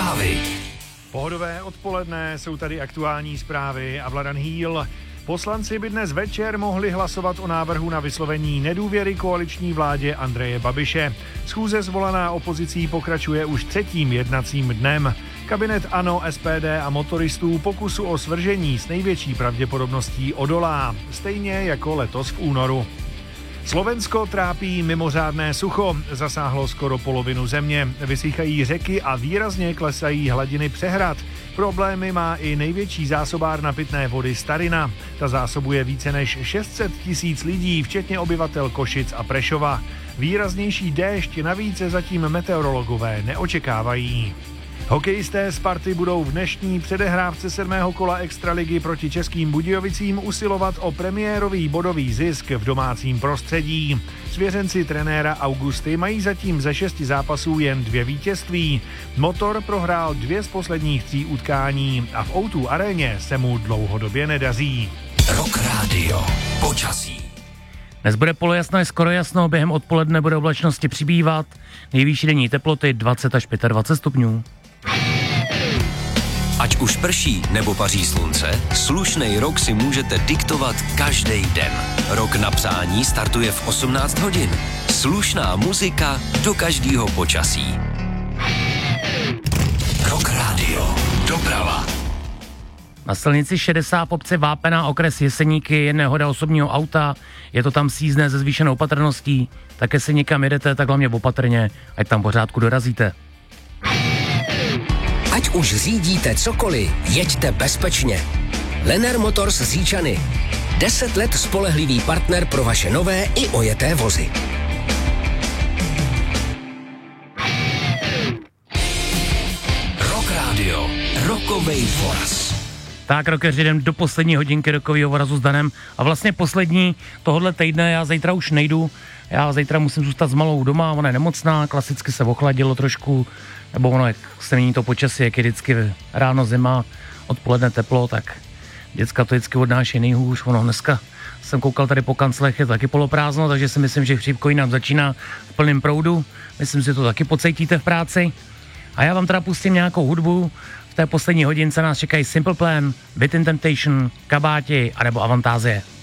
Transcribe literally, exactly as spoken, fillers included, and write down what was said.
Zprávy. Pohodové odpoledne, jsou tady aktuální zprávy a Vladan Hýl. Poslanci by dnes večer mohli hlasovat o návrhu na vyslovení nedůvěry koaliční vládě Andreje Babiše. Schůze zvolaná opozicí pokračuje už třetím jednacím dnem. Kabinet ANO, S P D a motoristů pokusu o svržení s největší pravděpodobností odolá, stejně jako letos v únoru. Slovensko trápí mimořádné sucho, zasáhlo skoro polovinu země, vysychají řeky a výrazně klesají hladiny přehrad. Problémy má i největší zásobárna pitné vody Starina. Ta zásobuje více než šest set tisíc lidí, včetně obyvatel Košic a Prešova. Výraznější déšť navíc zatím meteorologové neočekávají. Hokejisté Sparty budou v dnešní předehrávce sedmého kola extraligy proti Českým Budějovicím usilovat o premiérový bodový zisk v domácím prostředí. Svěřenci trenéra Augusty mají zatím ze šesti zápasů jen dvě vítězství. Motor prohrál dvě z posledních tří utkání a v ó dva aréně se mu dlouhodobě nedaří. Rock Radio. Počasí. Dnes bude polojasno, je skoro jasno, během odpoledne bude oblačnosti přibývat. Nejvyšší denní teploty dvacet až dvacet pět stupňů. Ať už prší nebo paří slunce, slušnej rok si můžete diktovat každý den. Rok na přání startuje v osmnáct hodin. Slušná muzika do každého počasí. Rock Radio. Doprava. Na silnici šedesát v obci Vápená, okres Jeseníky, je nehoda osobního auta, je to tam sízné se zvýšenou opatrností, také se někam jedete, tak hlavně opatrně, ať tam pořádku dorazíte. Ať už řídíte cokoliv, jeďte bezpečně. Lenner Motors z Říčany. Deset let spolehlivý partner pro vaše nové i ojeté vozy. Rock Radio. Rockovej voraz. Tak, rokeři, jdem do poslední hodinky rokového vorazu s Danem a vlastně poslední tohohle týdne. Já zítra už nejdu, já zítra musím zůstat s malou doma, ona je nemocná, klasicky se ochladilo trošku, nebo ono, jak se mění to počasí, jak je vždycky ráno zima, odpoledne teplo, tak děcka to vždycky odnáší nejhůř. Ono dneska jsem koukal tady po kanclech, je to taky poloprázdno, takže si myslím, že chřipkový nám začíná v plném proudu. Myslím si, že to taky pocítíte v práci. A já vám teda pustím nějakou hudbu. V té poslední hodince nás čekají Simple Plan, Within Temptation, Kabáti anebo Avantázie.